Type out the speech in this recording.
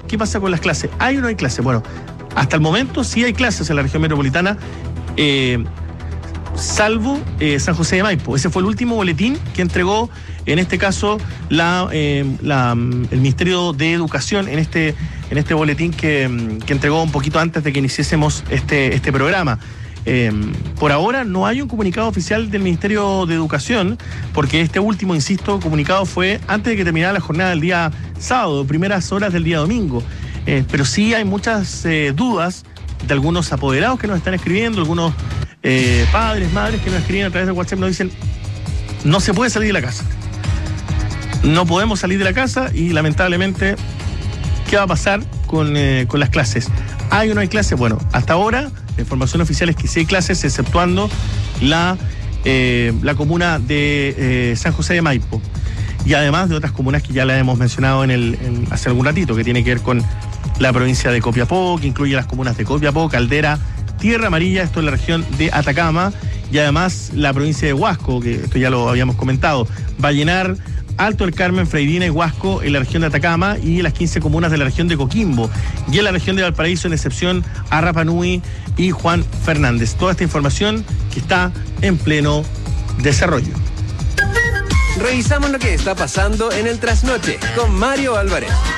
¿qué pasa con las clases? ¿Hay o no hay clases? Bueno, hasta el momento sí hay clases en la región metropolitana, salvo San José de Maipo. Ese fue el último boletín que entregó, en este caso, el Ministerio de Educación en este boletín que entregó un poquito antes de que iniciésemos este programa. Por ahora no hay un comunicado oficial del Ministerio de Educación, porque este último, insisto, comunicado fue antes de que terminara la jornada del día sábado, primeras horas del día domingo. Pero sí hay muchas dudas de algunos apoderados que nos están escribiendo, algunos padres, madres que nos escriben a través de WhatsApp, nos dicen: no se puede salir de la casa. No podemos salir de la casa y lamentablemente, ¿qué va a pasar con las clases? ¿Hay o no hay clases? Bueno, hasta ahora la información oficial es que sí hay clases, exceptuando la comuna de San José de Maipo, y además de otras comunas que ya las hemos mencionado hace algún ratito, que tiene que ver con la provincia de Copiapó, que incluye las comunas de Copiapó, Caldera, Tierra Amarilla, esto es la región de Atacama, y además la provincia de Huasco, que esto ya lo habíamos comentado, Vallenar, Alto del Carmen, Freirina y Huasco en la región de Atacama, y las 15 comunas de la región de Coquimbo, y en la región de Valparaíso, en excepción a Rapa Nui y Juan Fernández. Toda esta información que está en pleno desarrollo. Revisamos lo que está pasando en el trasnoche con Mario Álvarez.